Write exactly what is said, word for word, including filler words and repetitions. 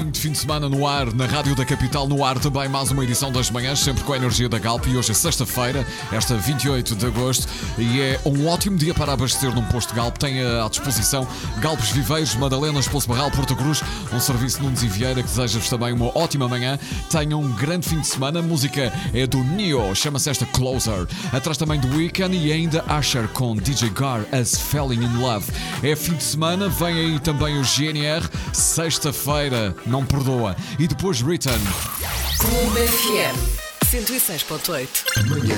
ótimo de fim de semana no ar, na Rádio da Capital, no ar também mais uma edição das manhãs, sempre com a energia da Galp. E hoje é sexta-feira, esta vinte e oito de agosto, e é um ótimo dia para abastecer num posto Galp. Tem à disposição Galpes Viveiros, Madalenas, Poço Barral, Porto Cruz, um serviço Nunes e Vieira que deseja-vos também uma ótima manhã. Tenham um grande fim de semana. A música é do Neo, chama-se esta Closer. Atrás também do Weekend e ainda Usher com D J Gar as Falling in Love. É fim de semana, vem aí também o G N R, sexta-feira, não perdoa. E depois Return. Clube F M cento e seis ponto oito. Manhã